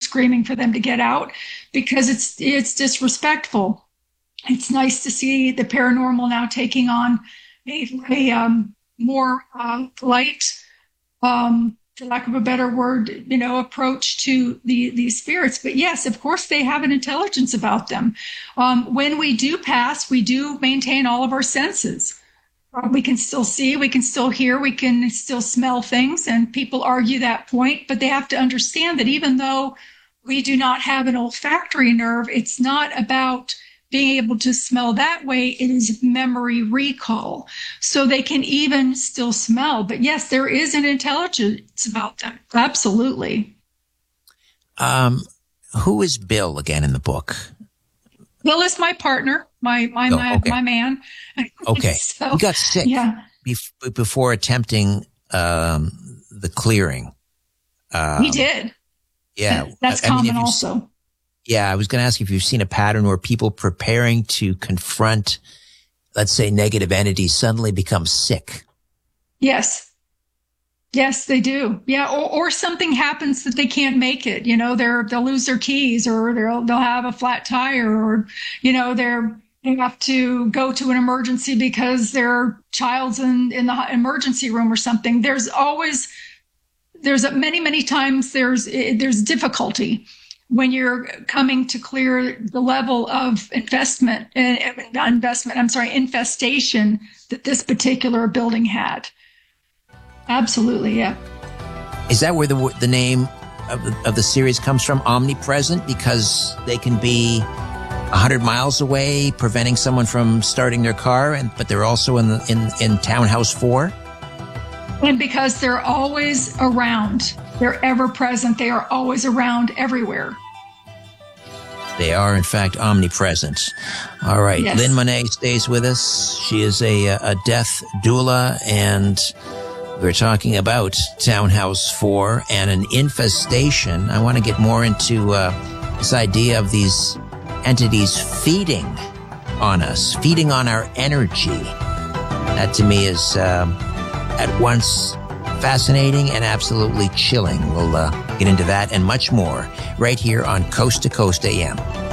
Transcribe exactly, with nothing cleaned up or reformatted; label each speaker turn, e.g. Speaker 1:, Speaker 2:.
Speaker 1: screaming for them to get out because it's it's disrespectful. It's nice to see the paranormal now taking on a, a um, more uh, polite, um, for lack of a better word, you know, approach to the these spirits. But yes, of course, they have an intelligence about them. Um, when we do pass, we do maintain all of our senses. Uh, we can still see, we can still hear, we can still smell things, and people argue that point. But they have to understand that even though we do not have an olfactory nerve, it's not about being able to smell that way. It is memory recall. So they can even still smell. But yes, there is an intelligence about them. Absolutely.
Speaker 2: Um, who is Bill again in the book?
Speaker 1: Bill is my partner, my my
Speaker 2: oh,
Speaker 1: my,
Speaker 2: okay.
Speaker 1: my man.
Speaker 2: Okay.
Speaker 1: So,
Speaker 2: he got sick
Speaker 1: yeah.
Speaker 2: bef- before attempting um, the clearing. Um,
Speaker 1: he did.
Speaker 2: Yeah.
Speaker 1: That's
Speaker 2: I,
Speaker 1: common
Speaker 2: I mean,
Speaker 1: also.
Speaker 2: Yeah, I was going to ask if you've seen a pattern where people preparing to confront, let's say, negative entities suddenly become sick.
Speaker 1: Yes. Yes, they do. Yeah, or, or something happens that they can't make it. You know, they're they'll lose their keys, or they'll they'll have a flat tire, or you know, they're they have to go to an emergency because their child's in in the emergency room or something. There's always there's a, many many times there's there's difficulty when you're coming to clear the level of investment, uh, not investment, I'm sorry, infestation that this particular building had. Absolutely, yeah.
Speaker 2: Is that where the the name of the, of the series comes from, Omnipresent? Because they can be one hundred miles away, preventing someone from starting their car, and but they're also in the, in, in Townhouse four?
Speaker 1: And because they're always around. They're ever present. They are always around everywhere.
Speaker 2: They are, in fact, omnipresent. All right.
Speaker 1: Yes.
Speaker 2: Lynn Monet stays with us. She is a, a death doula, and we're talking about Townhouse four and an infestation. I want to get more into uh, this idea of these entities feeding on us, feeding on our energy. That, to me, is um, at once fascinating and absolutely chilling. We'll uh, get into that and much more right here on Coast to Coast A M.